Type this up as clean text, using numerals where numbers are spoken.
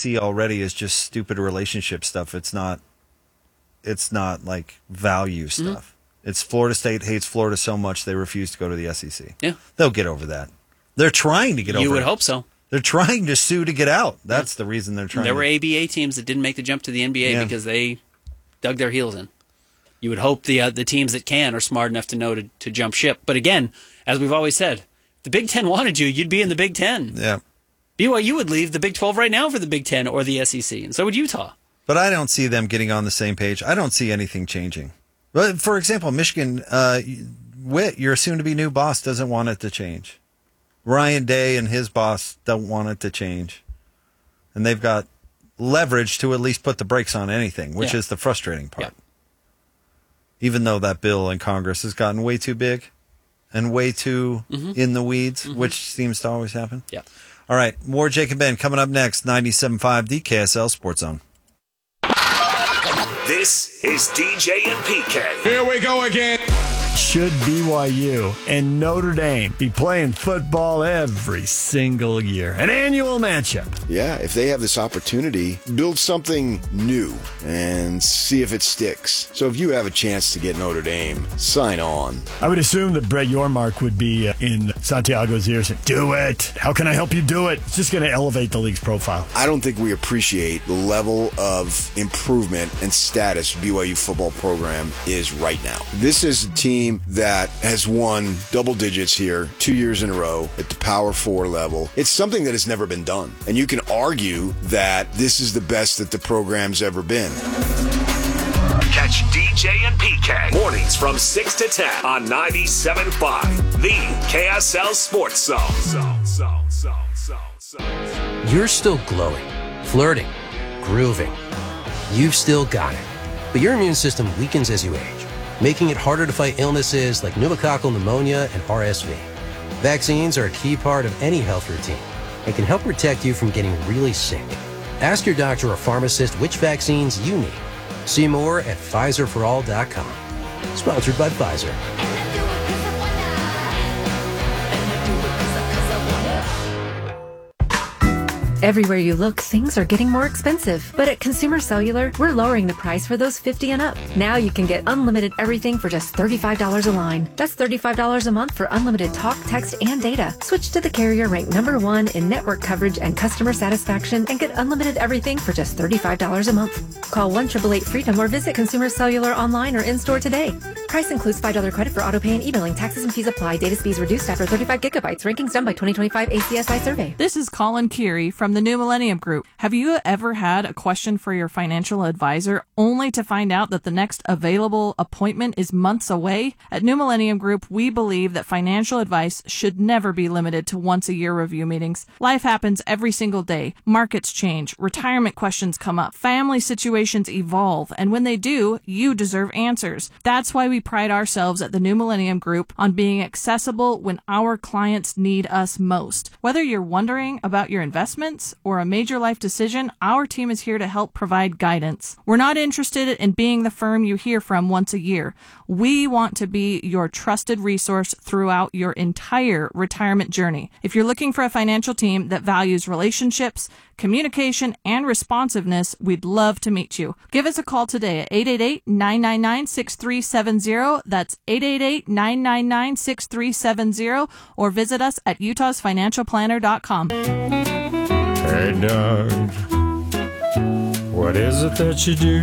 SEC already is just stupid relationship stuff. It's not like value stuff. It's Florida State hates Florida so much they refuse to go to the SEC. Yeah. They'll get over that. They're trying to get over it. You would hope so. They're trying to sue to get out. That's the reason they're trying. There were ABA teams that didn't make the jump to the NBA because they dug their heels in. You would hope the teams that can are smart enough to know to jump ship. But again, as we've always said, if the Big Ten wanted you, you'd be in the Big Ten. Yeah. BYU would leave the Big 12 right now for the Big Ten or the SEC, and so would Utah. But I don't see them getting on the same page. I don't see anything changing. But for example, Michigan, Witt, your soon-to-be new boss, doesn't want it to change. Ryan Day and his boss don't want it to change. And they've got leverage to at least put the brakes on anything, which is the frustrating part. Yeah. Even though that bill in Congress has gotten way too big and way too in the weeds, which seems to always happen. Yeah. All right, more Jake and Ben coming up next, 97.5, the KSL Sports Zone. This is DJ and PK. Here we go again. Should BYU and Notre Dame be playing football every single year? An annual matchup. Yeah, if they have this opportunity, build something new and see if it sticks. So if you have a chance to get Notre Dame, sign on. I would assume that Brett Yormark would be in Santiago's ears saying, do it. How can I help you do it? It's just going to elevate the league's profile. I don't think we appreciate the level of improvement and status BYU football program is right now. This is a team that has won double digits here 2 years in a row at the Power 4 level. It's something that has never been done. And you can argue that this is the best that the program's ever been. Catch DJ and PK mornings from 6 to 10 on 97.5, the KSL Sports Zone. You're still glowing, flirting, grooving. You've still got it. But your immune system weakens as you age, making it harder to fight illnesses like pneumococcal pneumonia and RSV. Vaccines are a key part of any health routine and can help protect you from getting really sick. Ask your doctor or pharmacist which vaccines you need. See more at PfizerForAll.com. Sponsored by Pfizer. Everywhere you look, things are getting more expensive. But at Consumer Cellular, we're lowering the price for those 50 and up. Now you can get unlimited everything for just $35 a line. That's $35 a month for unlimited talk, text, and data. Switch to the carrier ranked #1 in network coverage and customer satisfaction and get unlimited everything for just $35 a month. Call 1-888-FREEDOM or visit Consumer Cellular online or in-store today. Price includes $5 credit for auto pay and e-billing. Taxes and fees apply. Data speeds reduced after 35 gigabytes. Rankings done by 2025 ACSI survey. This is Colin Keary from the New Millennium Group. Have you ever had a question for your financial advisor only to find out that the next available appointment is months away? At New Millennium Group, we believe that financial advice should never be limited to once-a-year review meetings. Life happens every single day. Markets change. Retirement questions come up. Family situations evolve. And when they do, you deserve answers. That's why we pride ourselves at the New Millennium Group on being accessible when our clients need us most. Whether you're wondering about your investments or a major life decision, our team is here to help provide guidance. We're not interested in being the firm you hear from once a year. We want to be your trusted resource throughout your entire retirement journey. If you're looking for a financial team that values relationships, communication, and responsiveness, we'd love to meet you. Give us a call today at 888-999-6370. That's 888-999-6370, or visit us at utahsfinancialplanner.com. Hey, Doug, what is it that you do?